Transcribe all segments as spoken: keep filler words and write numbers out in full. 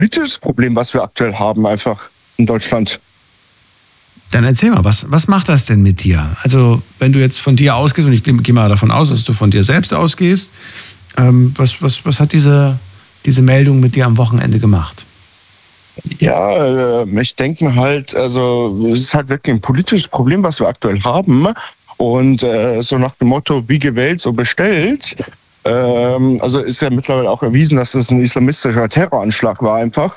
politisches Problem, was wir aktuell haben, einfach in Deutschland. Dann erzähl mal, was, was macht das denn mit dir? Also, wenn du jetzt von dir ausgehst, und ich gehe mal davon aus, dass du von dir selbst ausgehst, ähm, was, was, was hat diese, diese Meldung mit dir am Wochenende gemacht? Ja, ich denke mir halt, also es ist halt wirklich ein politisches Problem, was wir aktuell haben. Und äh, so nach dem Motto, wie gewählt, so bestellt. Ähm, also ist ja mittlerweile auch erwiesen, dass es ein islamistischer Terroranschlag war einfach.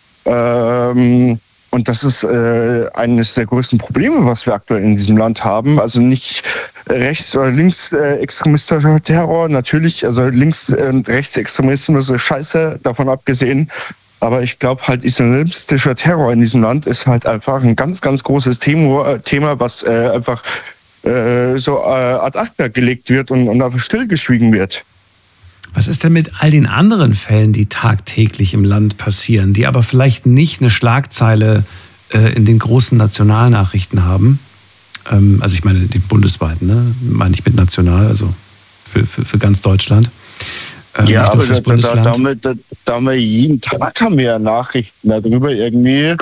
Ähm, und das ist äh, eines der größten Probleme, was wir aktuell in diesem Land haben. Also nicht rechts- oder linksextremistischer Terror, natürlich, also links- und rechtsextremismus ist scheiße, davon abgesehen. Aber ich glaube halt, islamistischer Terror in diesem Land ist halt einfach ein ganz, ganz großes Thema, Thema was äh, einfach äh, so äh, ad acta gelegt wird und, und einfach stillgeschwiegen wird. Was ist denn mit all den anderen Fällen, die tagtäglich im Land passieren, die aber vielleicht nicht eine Schlagzeile äh, in den großen Nationalnachrichten haben? Ähm, also ich meine den bundesweiten, ne? Meine ich mit national, also für, für, für ganz Deutschland. Ähm, ja, aber da, da, da, haben wir, da, da haben wir jeden Tag haben wir Nachrichten darüber irgendwie.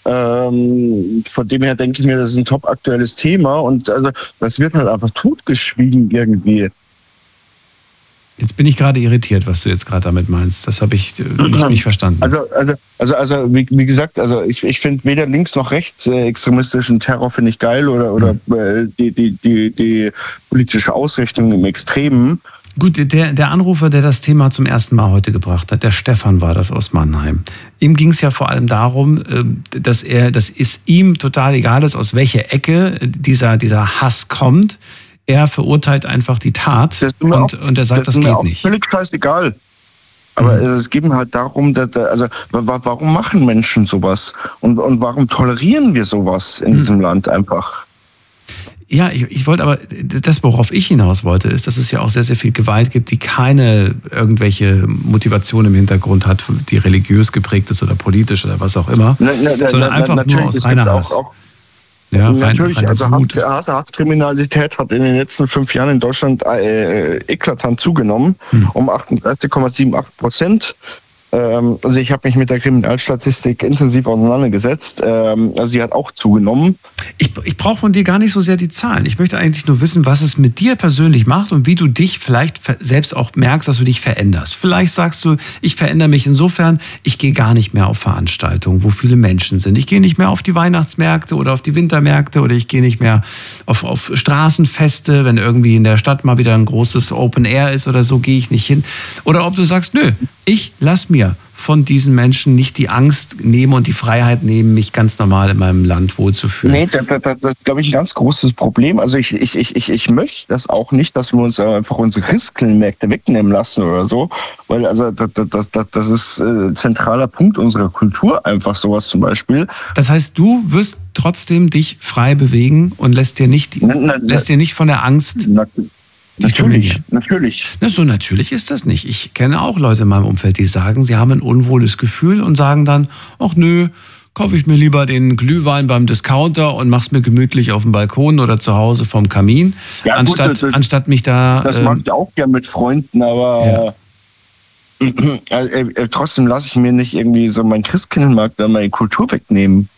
Ähm, von dem her denke ich mir, das ist ein top aktuelles Thema und also das wird halt einfach totgeschwiegen irgendwie. Jetzt bin ich gerade irritiert, was du jetzt gerade damit meinst. Das habe ich nicht, nicht verstanden. Also, also, also, also wie, wie gesagt, also ich, ich finde weder links noch rechts äh, extremistischen Terror finde ich geil oder, oder äh, die, die, die, die politische Ausrichtung im Extremen. Gut, der, der Anrufer, der das Thema zum ersten Mal heute gebracht hat, der Stefan war das aus Mannheim. Ihm ging es ja vor allem darum, dass er, dass es ihm total egal ist, aus welcher Ecke dieser, dieser Hass kommt. Er verurteilt einfach die Tat und, auch, und er sagt, das, das geht auch nicht. Völlig scheißegal. Aber mhm. es geht halt darum, dass, also warum machen Menschen sowas? Und, und warum tolerieren wir sowas in mhm. diesem Land einfach? Ja, ich, ich wollte aber, das, worauf ich hinaus wollte, ist, dass es ja auch sehr, sehr viel Gewalt gibt, die keine irgendwelche Motivation im Hintergrund hat, die religiös geprägt ist oder politisch oder was auch immer, na, na, na, sondern einfach nur aus reiner Hass. Auch, auch, ja, natürlich, rein, also Hass, Hasskriminalität hat in den letzten fünf Jahren in Deutschland äh, eklatant zugenommen, hm. um achtunddreißig Komma achtundsiebzig Prozent. Also ich habe mich mit der Kriminalstatistik intensiv auseinandergesetzt. Also sie hat auch zugenommen. Ich, ich brauche von dir gar nicht so sehr die Zahlen. Ich möchte eigentlich nur wissen, was es mit dir persönlich macht und wie du dich vielleicht selbst auch merkst, dass du dich veränderst. Vielleicht sagst du, ich verändere mich insofern, ich gehe gar nicht mehr auf Veranstaltungen, wo viele Menschen sind. Ich gehe nicht mehr auf die Weihnachtsmärkte oder auf die Wintermärkte oder ich gehe nicht mehr auf, auf Straßenfeste, wenn irgendwie in der Stadt mal wieder ein großes Open Air ist oder so, gehe ich nicht hin. Oder ob du sagst, nö, ich lass mir von diesen Menschen nicht die Angst nehmen und die Freiheit nehmen, mich ganz normal in meinem Land wohlzufühlen. Nee, das, das, das ist, glaube ich, ein ganz großes Problem. Also ich, ich, ich, ich, ich möchte das auch nicht, dass wir uns einfach unsere Christkindlmärkte wegnehmen lassen oder so. Weil also das, das, das, das ist ein zentraler Punkt unserer Kultur, einfach sowas zum Beispiel. Das heißt, du wirst trotzdem dich frei bewegen und lässt dir nicht, na, na, lässt dir nicht von der Angst... Na, Natürlich, natürlich. Na, so natürlich ist das nicht. Ich kenne auch Leute in meinem Umfeld, die sagen, sie haben ein unwohles Gefühl und sagen dann, ach nö, kaufe ich mir lieber den Glühwein beim Discounter und mach's mir gemütlich auf dem Balkon oder zu Hause vorm Kamin, ja, anstatt, gut, das, anstatt mich da... Das ähm, mag ich auch gern mit Freunden, aber ja. äh, äh, äh, trotzdem lasse ich mir nicht irgendwie so meinen Christkindlmarkt oder meine Kultur wegnehmen.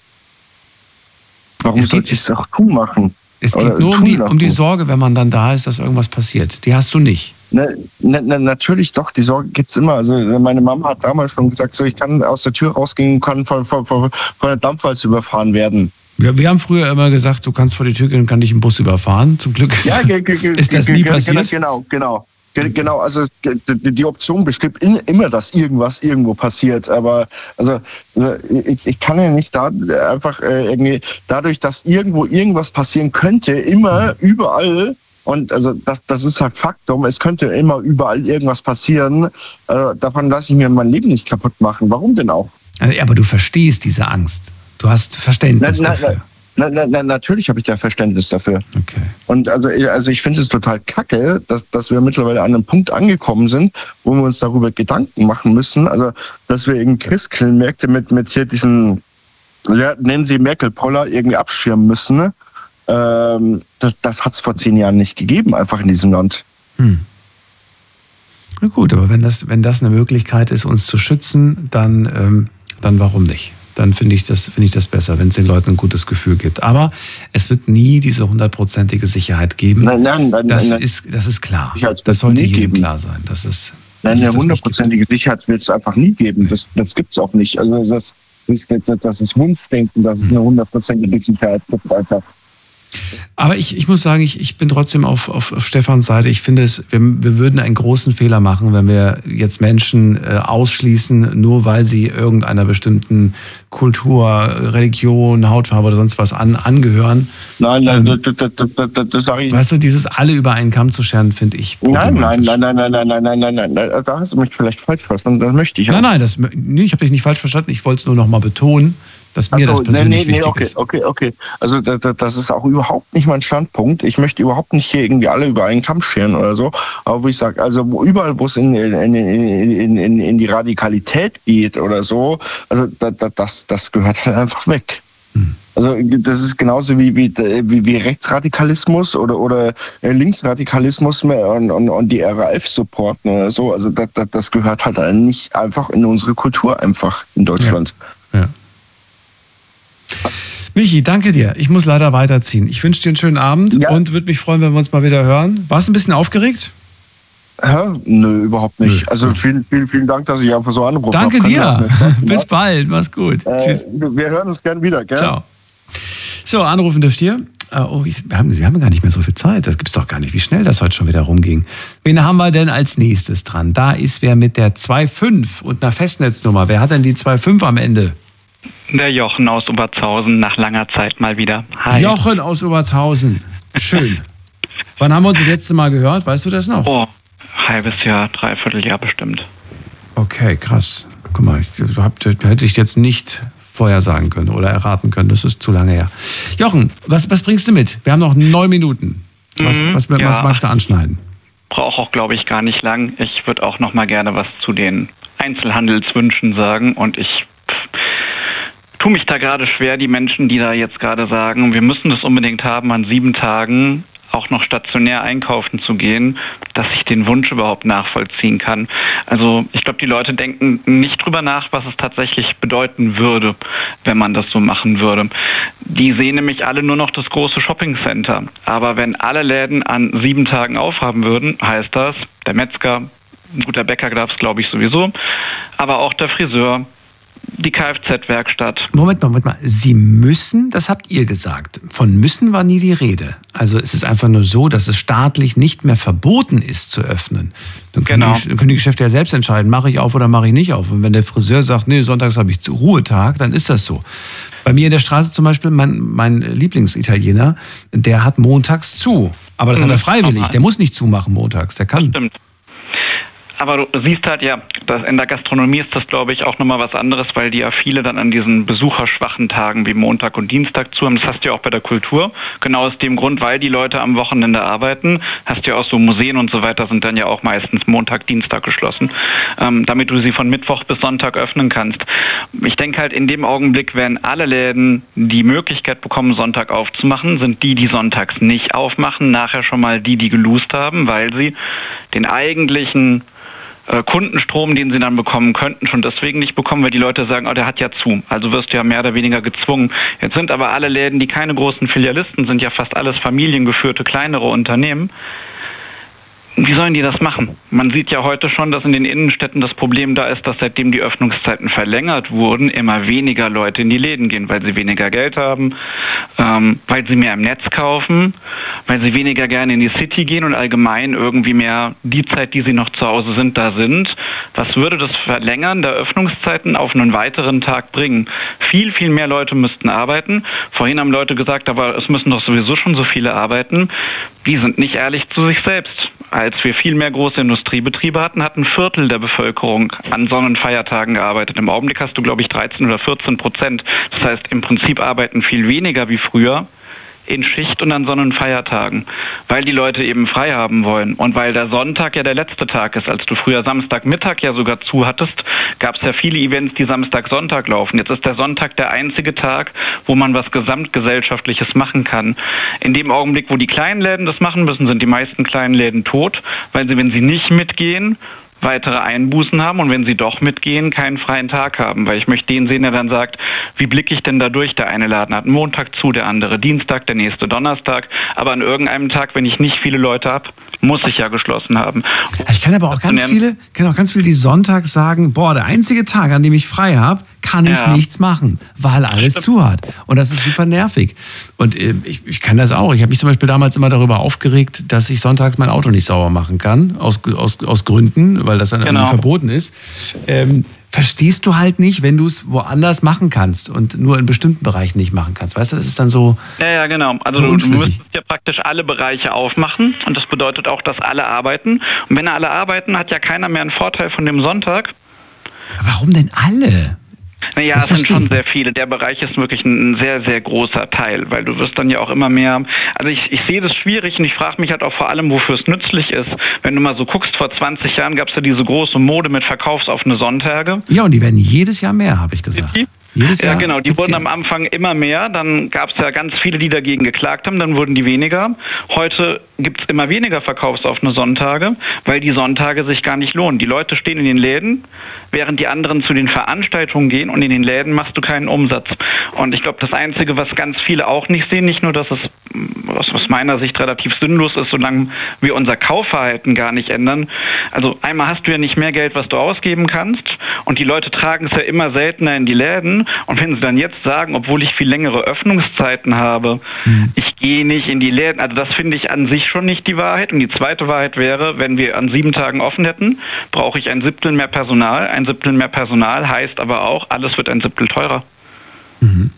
Warum sollte ich es auch tun machen? Es geht nur um die, um die Sorge, wenn man dann da ist, dass irgendwas passiert. Die hast du nicht. Ne, ne, ne, natürlich doch, die Sorge gibt's immer. Also meine Mama hat damals schon gesagt, so ich kann aus der Tür rausgehen und kann von, von, von, von der Dampfwalze überfahren werden. Wir, wir haben früher immer gesagt, du kannst vor die Tür gehen und kann dich im Bus überfahren. Zum Glück ist, ja, ge, ge, ge, ist das ge, nie ge, passiert. Genau, genau. Genau, also die Option besteht immer, dass irgendwas irgendwo passiert. Aber also ich, ich kann ja nicht da einfach irgendwie dadurch, dass irgendwo irgendwas passieren könnte, immer überall. Und also das, das ist halt Faktum. Es könnte immer überall irgendwas passieren. Äh, davon lasse ich mir mein Leben nicht kaputt machen. Warum denn auch? Aber du verstehst diese Angst. Du hast Verständnis na, na, dafür. Na, Na, na, na, natürlich habe ich da Verständnis dafür. Okay. Und also, also ich finde es total kacke, dass, dass wir mittlerweile an einem Punkt angekommen sind, wo wir uns darüber Gedanken machen müssen. Also, dass wir in Christkindlmärkte mit, mit hier diesen, nennen sie Merkel-Poller, irgendwie abschirmen müssen. Ne? Ähm, das das hat es vor zehn Jahren nicht gegeben, einfach in diesem Land. Hm. Na gut, aber wenn das, wenn das eine Möglichkeit ist, uns zu schützen, dann... Ähm dann warum nicht? Dann finde ich das, finde ich das besser, wenn es den Leuten ein gutes Gefühl gibt. Aber es wird nie diese hundertprozentige Sicherheit geben. Nein, nein, nein, das, nein, ist, das ist klar. Sicherheit Das sollte nie jedem geben. klar sein. Das ist, Nein, dass es eine das hundertprozentige Sicherheit wird es einfach nie geben. Das, das gibt es auch nicht. Also das, das, das ist Wunschdenken, dass es eine hundertprozentige Sicherheit gibt. Einfach. Aber ich, ich muss sagen, ich, ich bin trotzdem auf, auf, auf Stefans Seite. Ich finde, es, wir, wir würden einen großen Fehler machen, wenn wir jetzt Menschen äh, ausschließen, nur weil sie irgendeiner bestimmten Kultur, Religion, Hautfarbe oder sonst was an, angehören. Nein, nein, ähm, das, das, das, das, das sage ich. Weißt du, dieses alle über einen Kamm zu scheren, finde ich Nein, nein, problematisch. nein, nein, nein, nein, nein, nein, nein, nein, nein, da hast du mich vielleicht falsch verstanden. Das möchte ich auch. Nein, nein, das, nee, ich habe dich nicht falsch verstanden. Ich wollte es nur noch mal betonen, dass mir Ach so, das persönlich nee, nee, wichtig okay, ist. okay, okay. Also da, da, das ist auch überhaupt nicht mein Standpunkt. Ich möchte überhaupt nicht hier irgendwie alle über einen Kamm scheren oder so. Aber wo ich sage, also wo überall, wo es in, in, in, in, in die Radikalität geht oder so, also da, da, das, das gehört halt einfach weg. Hm. Also das ist genauso wie, wie, wie, wie Rechtsradikalismus oder, oder Linksradikalismus und, und, und die R A F supporten oder so. Also das, das, das gehört halt nicht einfach in unsere Kultur einfach in Deutschland. Ja. Ja. Michi, danke dir. Ich muss leider weiterziehen. Ich wünsche dir einen schönen Abend ja. und würde mich freuen, wenn wir uns mal wieder hören. Warst du ein bisschen aufgeregt? Ja, nö, überhaupt nicht. Nö. Also vielen, vielen, vielen Dank, dass ich einfach so anrufe. Danke dir. Bis bald. Mach's gut. Äh, Tschüss. Wir hören uns gern wieder. Gell? Ciao. So, anrufen dürft ihr. Oh, ich, wir, haben, wir haben gar nicht mehr so viel Zeit. Das gibt's doch gar nicht, wie schnell das heute schon wieder rumging. Wen haben wir denn als nächstes dran? Da ist wer mit der zwei fünf und einer Festnetznummer. Wer hat denn die zwei fünf am Ende? Der Jochen aus Obertshausen, nach langer Zeit mal wieder. Hi. Jochen aus Obertshausen. Schön. Wann haben wir uns das letzte Mal gehört? Weißt du das noch? Oh, halbes Jahr, dreiviertel Jahr bestimmt. Okay, krass. Guck mal, ich, hab, hätte ich jetzt nicht vorher sagen können oder erraten können. Das ist zu lange her. Jochen, was, was bringst du mit? Wir haben noch neun Minuten. Was, mhm, was, was, ja. was magst du anschneiden? Brauche auch, glaube ich, gar nicht lang. Ich würde auch noch mal gerne was zu den Einzelhandelswünschen sagen. Und ich tue mich da gerade schwer, die Menschen, die da jetzt gerade sagen, wir müssen das unbedingt haben, an sieben Tagen auch noch stationär einkaufen zu gehen, dass ich den Wunsch überhaupt nachvollziehen kann. Also ich glaube, die Leute denken nicht drüber nach, was es tatsächlich bedeuten würde, wenn man das so machen würde. Die sehen nämlich alle nur noch das große Shoppingcenter. Aber wenn alle Läden an sieben Tagen aufhaben würden, heißt das, der Metzger, ein guter Bäcker darf es, glaube ich, sowieso, aber auch der Friseur, die Kfz-Werkstatt. Moment mal, Moment mal. Sie müssen, das habt ihr gesagt. Von müssen war nie die Rede. Also es ist einfach nur so, dass es staatlich nicht mehr verboten ist zu öffnen. Dann können, genau. die, dann können die Geschäfte ja selbst entscheiden, mache ich auf oder mache ich nicht auf. Und wenn der Friseur sagt, nee, sonntags habe ich Ruhetag, dann ist das so. Bei mir in der Straße zum Beispiel, mein, mein Lieblingsitaliener, der hat montags zu. Aber das mhm. hat er freiwillig. Der muss nicht zumachen montags. Der kann. Stimmt. Aber du siehst halt, ja, dass in der Gastronomie ist das, glaube ich, auch nochmal was anderes, weil die ja viele dann an diesen besucherschwachen Tagen wie Montag und Dienstag zu haben. Das hast du ja auch bei der Kultur. Genau aus dem Grund, weil die Leute am Wochenende arbeiten, hast du ja auch so Museen und so weiter, sind dann ja auch meistens Montag, Dienstag geschlossen, ähm, damit du sie von Mittwoch bis Sonntag öffnen kannst. Ich denke halt, in dem Augenblick, wenn alle Läden die Möglichkeit bekommen, Sonntag aufzumachen, sind die, die sonntags nicht aufmachen, nachher schon mal die, die geloost haben, weil sie den eigentlichen Kundenstrom, den sie dann bekommen könnten, schon deswegen nicht bekommen, weil die Leute sagen, oh, der hat ja zu. Also wirst du ja mehr oder weniger gezwungen. Jetzt sind aber alle Läden, die keine großen Filialisten sind, ja fast alles familiengeführte, kleinere Unternehmen. Wie sollen die das machen? Man sieht ja heute schon, dass in den Innenstädten das Problem da ist, dass seitdem die Öffnungszeiten verlängert wurden, immer weniger Leute in die Läden gehen, weil sie weniger Geld haben, ähm, weil sie mehr im Netz kaufen, weil sie weniger gerne in die City gehen und allgemein irgendwie mehr die Zeit, die sie noch zu Hause sind, da sind. Was würde das Verlängern der Öffnungszeiten auf einen weiteren Tag bringen? Viel, viel mehr Leute müssten arbeiten. Vorhin haben Leute gesagt, aber es müssen doch sowieso schon so viele arbeiten. Die sind nicht ehrlich zu sich selbst. Als wir viel mehr große Industriebetriebe hatten, hat ein Viertel der Bevölkerung an Sonn- und Feiertagen gearbeitet. Im Augenblick hast du, glaube ich, dreizehn oder vierzehn Prozent. Das heißt, im Prinzip arbeiten viel weniger wie früher in Schicht und an Sonn- und Feiertagen, weil die Leute eben frei haben wollen. Und weil der Sonntag ja der letzte Tag ist, als du früher Samstagmittag ja sogar zu hattest, gab es ja viele Events, die Samstag, Sonntag laufen. Jetzt ist der Sonntag der einzige Tag, wo man was Gesamtgesellschaftliches machen kann. In dem Augenblick, wo die kleinen Läden das machen müssen, sind die meisten kleinen Läden tot, weil sie, wenn sie nicht mitgehen, weitere Einbußen haben und wenn sie doch mitgehen, keinen freien Tag haben. Weil ich möchte den sehen, der dann sagt, wie blicke ich denn da durch? Der eine Laden hat Montag zu, der andere Dienstag, der nächste Donnerstag. Aber an irgendeinem Tag, wenn ich nicht viele Leute habe, muss ich ja geschlossen haben. Ich kenne aber auch ganz viele, kenne auch ganz viele, die sonntags sagen, boah, der einzige Tag, an dem ich frei habe, kann ich ja. nichts machen, weil alles zu hat. Und das ist super nervig. Und äh, ich, ich kann das auch. Ich habe mich zum Beispiel damals immer darüber aufgeregt, dass ich sonntags mein Auto nicht sauber machen kann, aus, aus, aus Gründen, weil das dann genau. verboten ist. Ähm, verstehst du halt nicht, wenn du es woanders machen kannst und nur in bestimmten Bereichen nicht machen kannst. Weißt du, das ist dann so. Ja, ja, genau. Also so du, du müsstest ja praktisch alle Bereiche aufmachen und das bedeutet auch, dass alle arbeiten. Und wenn alle arbeiten, hat ja keiner mehr einen Vorteil von dem Sonntag. Warum denn alle? Naja, es sind schon sehr viele. Der Bereich ist wirklich ein sehr, sehr großer Teil, weil du wirst dann ja auch immer mehr, also ich, ich sehe das schwierig und ich frage mich halt auch vor allem, wofür es nützlich ist. Wenn du mal so guckst, vor zwanzig Jahren gab es ja diese große Mode mit verkaufsoffene Sonntage. Ja, und die werden jedes Jahr mehr, habe ich gesagt. Jedes Jahr ja, genau. Die wurden am Anfang immer mehr. Dann gab es ja ganz viele, die dagegen geklagt haben. Dann wurden die weniger. Heute gibt es immer weniger verkaufsoffene Sonntage, weil die Sonntage sich gar nicht lohnen. Die Leute stehen in den Läden, während die anderen zu den Veranstaltungen gehen und in den Läden machst du keinen Umsatz. Und ich glaube, das Einzige, was ganz viele auch nicht sehen, nicht nur, dass es aus meiner Sicht relativ sinnlos ist, solange wir unser Kaufverhalten gar nicht ändern. Also einmal hast du ja nicht mehr Geld, was du ausgeben kannst und die Leute tragen es ja immer seltener in die Läden. Und wenn sie dann jetzt sagen, obwohl ich viel längere Öffnungszeiten habe, mhm. ich gehe nicht in die Läden, also das finde ich an sich schon nicht die Wahrheit. Und die zweite Wahrheit wäre, wenn wir an sieben Tagen offen hätten, brauche ich ein Siebtel mehr Personal. Ein Siebtel mehr Personal heißt aber auch, alles wird ein Siebtel teurer. Mhm.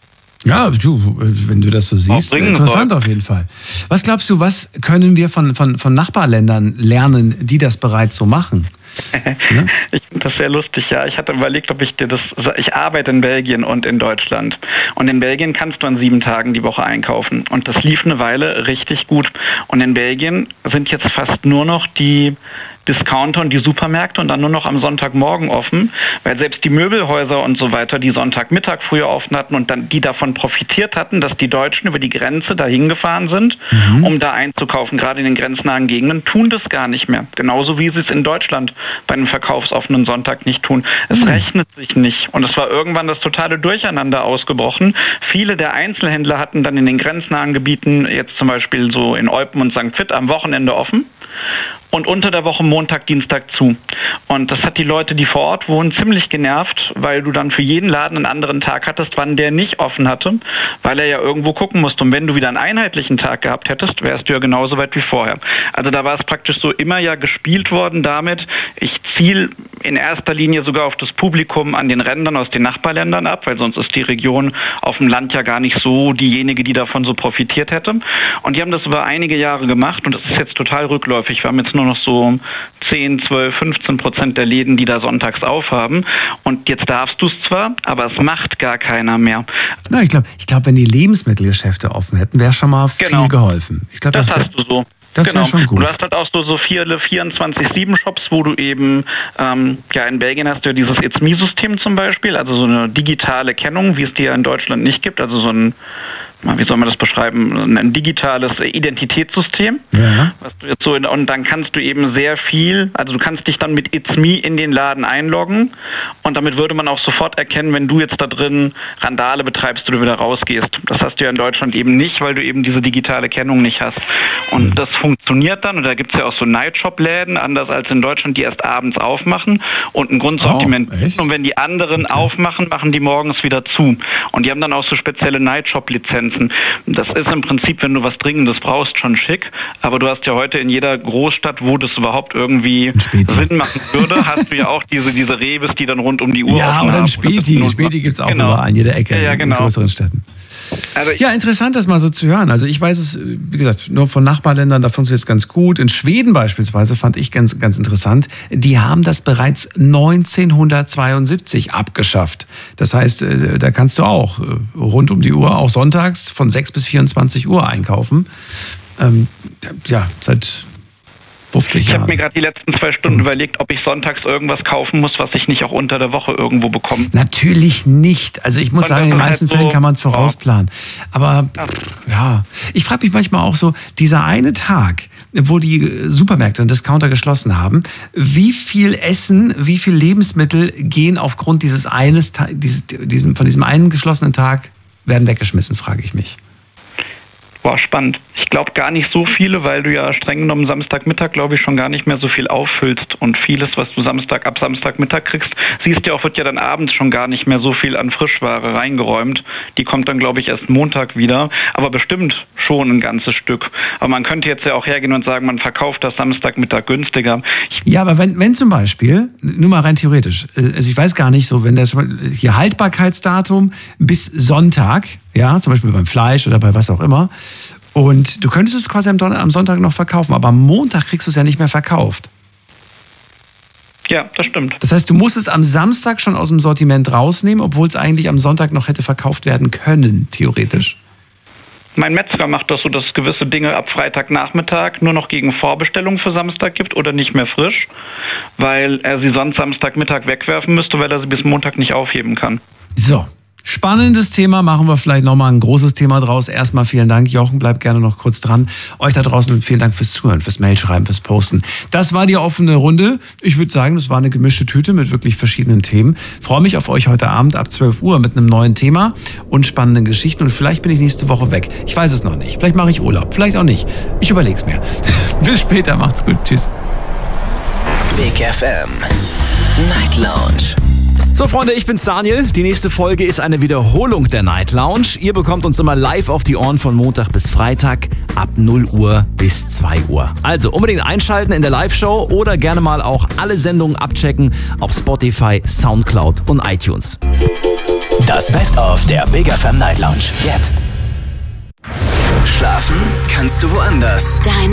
Ja, du, wenn du das so siehst, interessant soll. Auf jeden Fall. Was glaubst du, was können wir von, von, von Nachbarländern lernen, die das bereits so machen? Ja? Ich finde das sehr lustig, ja. Ich hatte überlegt, ob ich dir das, ich arbeite in Belgien und in Deutschland. Und in Belgien kannst du an sieben Tagen die Woche einkaufen. Und das lief eine Weile richtig gut. Und in Belgien sind jetzt fast nur noch die Discounter und die Supermärkte und dann nur noch am Sonntagmorgen offen, weil selbst die Möbelhäuser und so weiter, die Sonntagmittag früher offen hatten und dann die davon profitiert hatten, dass die Deutschen über die Grenze dahin gefahren sind, mhm. um da einzukaufen, gerade in den grenznahen Gegenden, tun das gar nicht mehr. Genauso wie sie es in Deutschland bei einem verkaufsoffenen Sonntag nicht tun. Es mhm. rechnet sich nicht. Und es war irgendwann das totale Durcheinander ausgebrochen. Viele der Einzelhändler hatten dann in den grenznahen Gebieten, jetzt zum Beispiel so in Eupen und Sankt Vith, am Wochenende offen. Und unter der Woche Montag, Dienstag zu. Und das hat die Leute, die vor Ort wohnen, ziemlich genervt, weil du dann für jeden Laden einen anderen Tag hattest, wann der nicht offen hatte, weil er ja irgendwo gucken musste. Und wenn du wieder einen einheitlichen Tag gehabt hättest, wärst du ja genauso weit wie vorher. Also da war es praktisch so immer ja gespielt worden damit, ich ziele in erster Linie sogar auf das Publikum an den Rändern aus den Nachbarländern ab, weil sonst ist die Region auf dem Land ja gar nicht so diejenige, die davon so profitiert hätte. Und die haben das über einige Jahre gemacht und das ist jetzt total rückläufig. Wir haben jetzt nur noch so zehn, zwölf, fünfzehn Prozent der Läden, die da sonntags aufhaben. Und jetzt darfst du es zwar, aber es macht gar keiner mehr. Na, ich glaube, ich glaub, wenn die Lebensmittelgeschäfte offen hätten, wäre schon mal genau. viel geholfen. Ich glaub, das, das hast du so. Das genau. schon gut. Und du hast halt auch so, so viele vierundzwanzig sieben Shops, wo du eben, ähm, ja in Belgien hast du ja dieses It's Me-System zum Beispiel, also so eine digitale Kennung, wie es die ja in Deutschland nicht gibt, also so ein, wie soll man das beschreiben, ein digitales Identitätssystem. Ja. Was du jetzt so in, und dann kannst du eben sehr viel, also du kannst dich dann mit It's Me in den Laden einloggen und damit würde man auch sofort erkennen, wenn du jetzt da drin Randale betreibst oder wieder rausgehst. Das hast du ja in Deutschland eben nicht, weil du eben diese digitale Kennung nicht hast. Und mhm. das funktioniert dann und da gibt es ja auch so Nightshop-Läden, anders als in Deutschland, die erst abends aufmachen und ein Grundsortiment. Oh, und wenn die anderen okay. aufmachen, machen die morgens wieder zu. Und die haben dann auch so spezielle Nightshop-Lizenzen. Das ist im Prinzip, wenn du was Dringendes brauchst, schon schick. Aber du hast ja heute in jeder Großstadt, wo das überhaupt irgendwie Sinn machen würde, hast du ja auch diese, diese Reves, die dann rund um die Uhr ja, offen oder ein Späti. Späti gibt es auch genau. überall in jeder Ecke ja, ja, genau. in größeren Städten. Also ja, interessant, das mal so zu hören. Also ich weiß es, wie gesagt, nur von Nachbarländern, da funktioniert es ganz gut. In Schweden beispielsweise fand ich ganz, ganz interessant, die haben das bereits neunzehnhundertzweiundsiebzig abgeschafft. Das heißt, da kannst du auch rund um die Uhr, auch sonntags von sechs bis vierundzwanzig Uhr einkaufen. Ähm, ja, seit fünfzig Ich Jahren. habe mir gerade die letzten zwei Stunden überlegt, ob ich sonntags irgendwas kaufen muss, was ich nicht auch unter der Woche irgendwo bekomme. Natürlich nicht. Also ich muss Und sagen, in den das ist meisten halt so, Fällen kann man es vorausplanen. Aber Ja. ja, ich frage mich manchmal auch so, dieser eine Tag, wo die Supermärkte und Discounter geschlossen haben, wie viel Essen, wie viel Lebensmittel gehen aufgrund dieses eines, Ta- dieses, diesem, von diesem einen geschlossenen Tag, werden weggeschmissen, frage ich mich. Boah, spannend. Ich glaube gar nicht so viele, weil du ja streng genommen Samstagmittag, glaube ich, schon gar nicht mehr so viel auffüllst. Und vieles, was du Samstag ab Samstagmittag kriegst, siehst du auch, wird ja dann abends schon gar nicht mehr so viel an Frischware reingeräumt. Die kommt dann, glaube ich, erst Montag wieder. Aber bestimmt schon ein ganzes Stück. Aber man könnte jetzt ja auch hergehen und sagen, man verkauft das Samstagmittag günstiger. Ich Ja, aber wenn, wenn zum Beispiel, nur mal rein theoretisch, äh, also ich weiß gar nicht so, wenn das hier Haltbarkeitsdatum bis Sonntag, ja, zum Beispiel beim Fleisch oder bei was auch immer, und du könntest es quasi am, Donner-, am Sonntag noch verkaufen, aber am Montag kriegst du es ja nicht mehr verkauft. Ja, das stimmt. Das heißt, du musst es am Samstag schon aus dem Sortiment rausnehmen, obwohl es eigentlich am Sonntag noch hätte verkauft werden können, theoretisch. Mein Metzger macht das so, dass es gewisse Dinge ab Freitagnachmittag nur noch gegen Vorbestellung für Samstag gibt oder nicht mehr frisch, weil er sie sonst Samstagmittag wegwerfen müsste, weil er sie bis Montag nicht aufheben kann. So, spannendes Thema, machen wir vielleicht nochmal ein großes Thema draus. Erstmal vielen Dank, Jochen, bleibt gerne noch kurz dran. Euch da draußen vielen Dank fürs Zuhören, fürs Mailschreiben, fürs Posten. Das war die offene Runde. Ich würde sagen, das war eine gemischte Tüte mit wirklich verschiedenen Themen. Freue mich auf euch heute Abend ab zwölf Uhr mit einem neuen Thema und spannenden Geschichten. Und vielleicht bin ich nächste Woche weg. Ich weiß es noch nicht. Vielleicht mache ich Urlaub, vielleicht auch nicht. Ich überlege es mir. Bis später, macht's gut. Tschüss. Big F M Night Lounge. So Freunde, ich bin's Daniel. Die nächste Folge ist eine Wiederholung der Night Lounge. Ihr bekommt uns immer live auf die Ohren von Montag bis Freitag ab null Uhr bis zwei Uhr. Also unbedingt einschalten in der Live-Show oder gerne mal auch alle Sendungen abchecken auf Spotify, Soundcloud und iTunes. Das Best-of der Big F M Night Lounge. Jetzt. Schlafen kannst du woanders. Dein